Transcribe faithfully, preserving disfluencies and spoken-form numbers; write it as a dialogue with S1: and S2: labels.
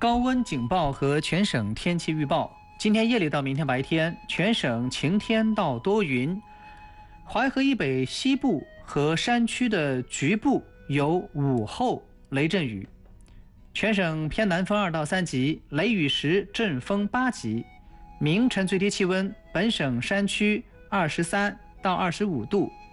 S1: 高温警报和全省天气预报。今天夜里到明天白天，全省晴天到多云，淮河以北西部和山区的局部有午后雷阵雨，全省偏南风二到三级，雷雨时阵风八级。明晨最低气温，本省山区二十三到二十五度，